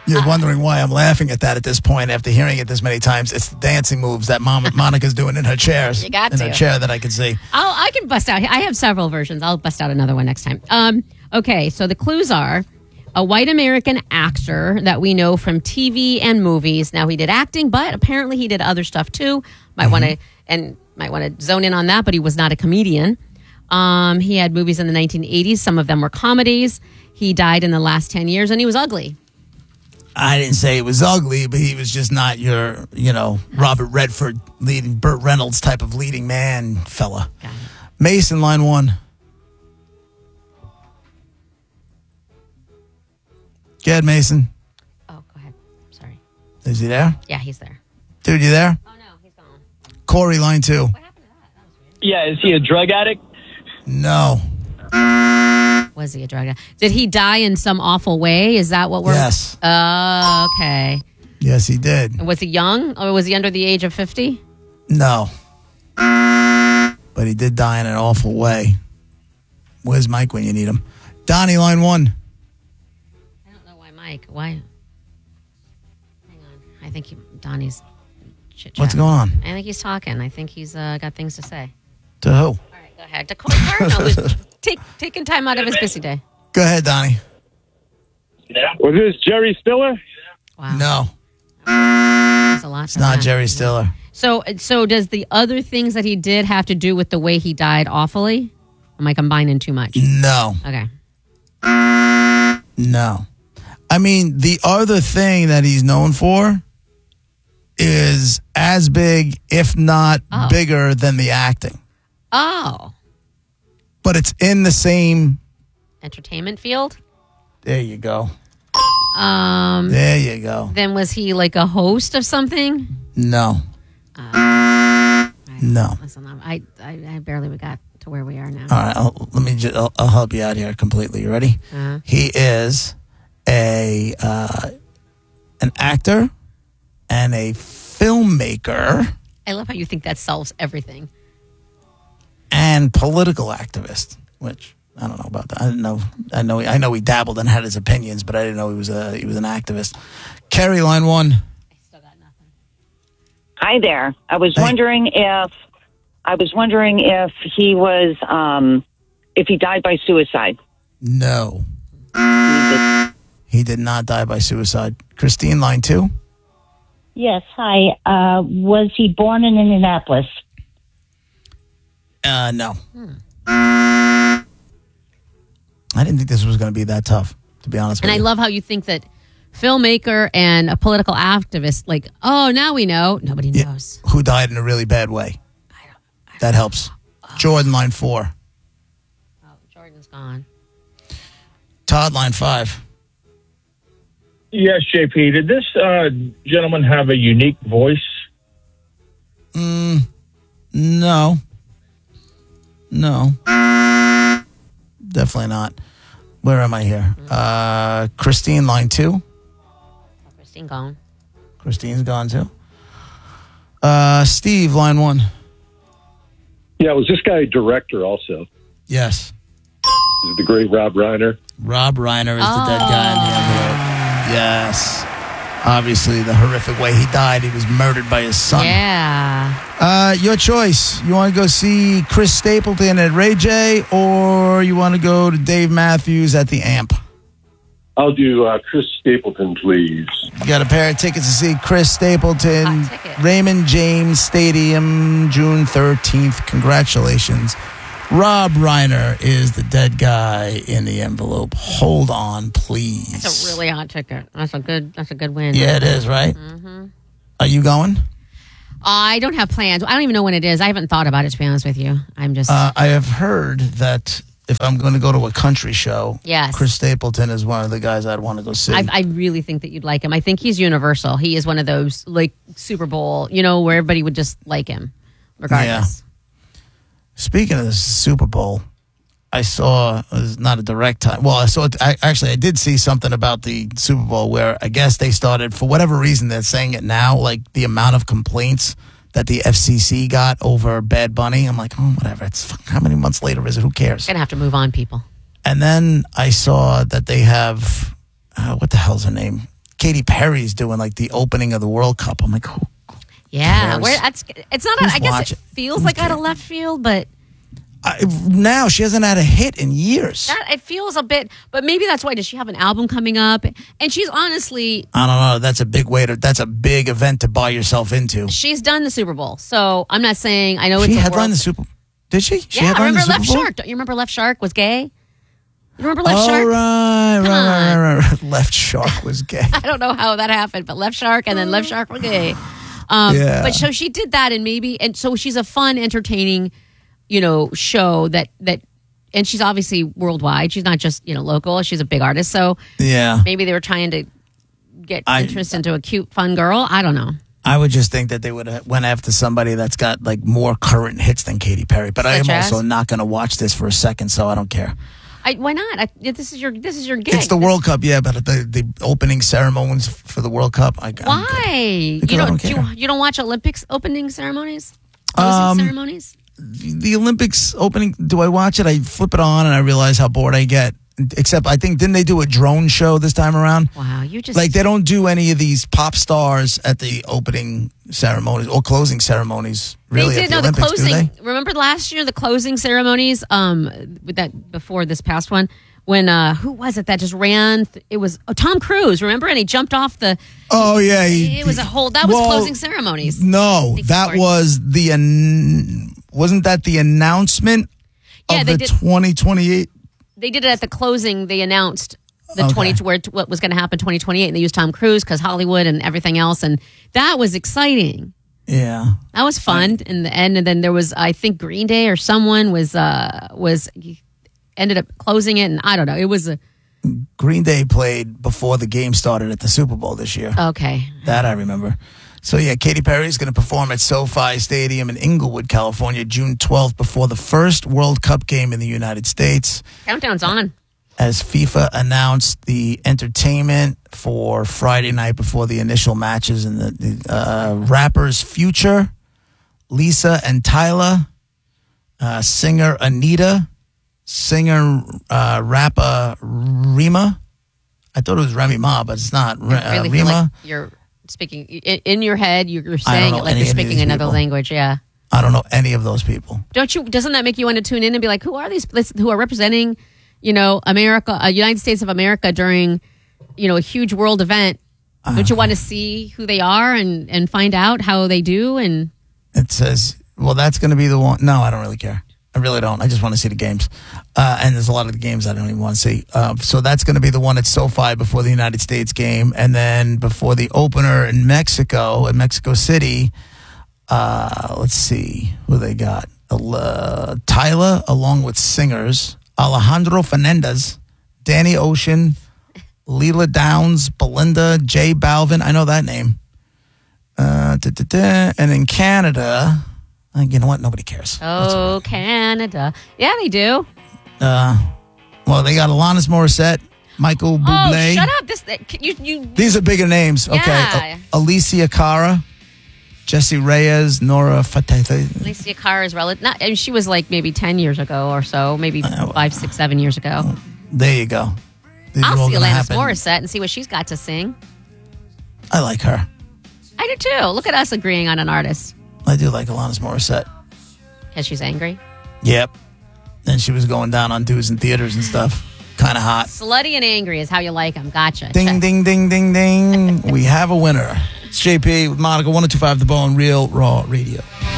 You're wondering why I'm laughing at that at this point after hearing it this many times. It's the dancing moves that Monica's doing in her chairs. You got in to. her chair that I can see. I can bust out. I have several versions. I'll bust out another one next time. Okay, so the clues are a white American actor that we know from TV and movies. Now, he did acting, but apparently he did other stuff too. Might want to zone in on that, but he was not a comedian. He had movies in the 1980s. Some of them were comedies. He died in the last 10 years, and he was ugly. I didn't say it was ugly, but he was just not your, Robert Redford leading, Burt Reynolds type of leading man fella. Got it. Mason, line 1. Go ahead, Mason. Oh, go ahead. Sorry. Is he there? Yeah, he's there. Dude, you there? Oh, no, he's gone. Corey, line 2. What happened to that? That was weird. Yeah, is he a drug addict? No. Was he a drug addict? Did he die in some awful way? Is that what we're... Yes. Okay. Yes, he did. Was he young, or was he under the age of 50? No. But he did die in an awful way. Where's Mike when you need him? Donnie, line 1. I don't know why Mike. Why? Hang on. I think Donnie's chit-chatting. What's going on? I think he's talking. I think he's got things to say. To who? All right, go ahead. To Corey Cardinal, who's taking time out of his busy day. Go ahead, Donnie. Was this Jerry Stiller? Wow. No, That's a lot. it's not Jerry Stiller. So does the other things that he did have to do with the way he died awfully? Am I combining too much? No. Okay. No. I mean, the other thing that he's known for is as big, if not bigger, than the acting. Oh. But it's in the same... Entertainment field? There you go. There you go. Then was he like a host of something? No. No. Listen, I barely got to where we are now. All right, I'll help you out here completely. You ready? Uh-huh. He is an actor and a filmmaker I love how you think that solves everything. and political activist, which I don't know about that. I didn't know. I know he dabbled and had his opinions, but I didn't know he was an activist. Kerry, line 1. I still got nothing. Hi there. I was wondering if he was if he died by suicide. No, he did not die by suicide. Christine, line 2. Yes, hi. Was he born in Indianapolis? No. I didn't think this was going to be that tough, to be honest with And you. I love how you think that filmmaker and a political activist, like, oh, now we know. Nobody knows. Who died in a really bad way. That helps. Jordan, line 4. Oh, Jordan's gone. Todd, line 5. Yes, JP. Did this gentleman have a unique voice? No. Definitely not. Where am I here? Christine, line 2. Oh, Christine gone. Christine's gone too. Steve, line 1. Yeah, was this guy a director also? Yes. Is it the great Rob Reiner? Rob Reiner is the dead guy in the envelope. Yes. Obviously, the horrific way he died, he was murdered by his son. Yeah. Your choice. You want to go see Chris Stapleton at Ray J, or you want to go to Dave Matthews at the Amp? I'll do Chris Stapleton, please. You got a pair of tickets to see Chris Stapleton, Hot ticket. Raymond James Stadium, June 13th. Congratulations. Rob Reiner is the dead guy in the envelope. Hold on, please. That's a really hot ticket. That's a good win. Yeah, it is, right? Mm-hmm. Are you going? I don't have plans. I don't even know when it is. I haven't thought about it, to be honest with you. I'm just... I have heard that if I'm going to go to a country show, Yes. Chris Stapleton is one of the guys I'd want to go see. I really think that you'd like him. I think he's universal. He is one of those, like, Super Bowl, where everybody would just like him, regardless. Speaking of the Super Bowl, I saw, it was not a direct time. Well, I did see something about the Super Bowl where I guess they started, for whatever reason, they're saying it now, like the amount of complaints that the FCC got over Bad Bunny. I'm like, oh, whatever. How many months later is it? Who cares? Gonna have to move on, people. And then I saw that they have, what the hell's her name? Katy Perry's doing like the opening of the World Cup. I'm like, who Yeah, cares? it's not. Who's I guess watching? it feels Who's like out of caring? left field, but now she hasn't had a hit in years. it feels a bit. But maybe that's why. Does she have an album coming up? And she's honestly, I don't know. That's a big event to buy yourself into. she's done the Super Bowl. So I'm not saying I know She it's a headlined world. the Super Bowl. Did she? She Yeah, I headlined remember the Left Super Bowl? Shark. Don't you remember Left Shark was gay? You remember Left Oh, Shark? right. Left Shark was gay. I don't know how that happened, but Left Shark and then Left Shark were gay. Yeah. But so she did that, and so she's a fun, entertaining, show that, and she's obviously worldwide. She's not just local. She's a big artist, so Yeah. maybe they were trying to get interest into a cute, fun girl. I don't know. I would just think that they would have went after somebody that's got like more current hits than Katy Perry. But I am Such as? also not going to watch this for a second, so I don't care. Why not? This is your gig. It's the World Cup, yeah, but the opening ceremonies for the World Cup. Why? Because I don't care. You don't watch Olympics opening ceremonies? Closing ceremonies? The Olympics opening, do I watch it? I flip it on and I realize how bored I get. Except I think, didn't they do a drone show this time around? Wow, you just Like they don't do any of these pop stars at the opening ceremonies or closing ceremonies. Really, they at did the no the Olympics, closing. do they? Remember last year the closing ceremonies? With that before this past one, when who was it that just ran? It was Tom Cruise. Remember, and he jumped off the. Oh yeah, It was a whole. That was closing ceremonies. No, Think that sorry. was wasn't that the announcement Yeah, of they the did. 2028? They did it at the closing. They announced the Okay. what was going to happen 2028, and they used Tom Cruise because Hollywood and everything else, and that was exciting. Yeah. That was fun in the end, and then there was I think Green Day or someone was ended up closing it, and I don't know. It was Green Day played before the game started at the Super Bowl this year. okay. That I remember. So yeah, Katy Perry is going to perform at SoFi Stadium in Inglewood, California, June 12th before the first World Cup game in the United States. Countdown's on. As FIFA announced the entertainment for Friday night before the initial matches, and the rappers Future, Lisa and Tyler, singer Anita, singer rapper Rima. I thought it was Remy Ma, but it's not. I really feel Rima. like you're speaking in your head. You're I don't saying know it like any you're of speaking these another people. language. Yeah. I don't know any of those people. Doesn't that make you want to tune in and be like, who are these who are representing, America, United States of America during, a huge world event? Don't you want to see who they are and find out how they do? And It says, well, that's going to be the one. No, I don't really care. I really don't. I just want to see the games. And there's a lot of the games I don't even want to see. So that's going to be the one at SoFi before the United States game. And then before the opener in Mexico, in Mexico City, let's see who they got. Tyler, along with singers, Alejandro Fernandez, Danny Ocean, Leela Downs, Belinda, J Balvin. I know that name. And in Canada, you know what? Nobody cares. oh, Canada. Yeah, they do. Well, they got Alanis Morissette, Michael Bublé. Oh, shut up. This you These are bigger names. Okay. Yeah. Alicia Cara, Jesse Reyes, Nora Fateh. Alicia Cara is relative. And she was like maybe 10 years ago or so, maybe 5, 6, 7 years ago. There you go. These are I'll all see gonna Alanis happen. Morissette and see what she's got to sing. I like her. I do too. Look at us agreeing on an artist I do like Alanis Morissette. because she's angry. Yep. Then she was going down on dudes in theaters and stuff. Kind of hot. Slutty and angry is how you like them. Gotcha. Ding, Check. ding, ding, ding, ding. We have a winner. It's JP with Monica 1025 The Bone, Real Raw Radio.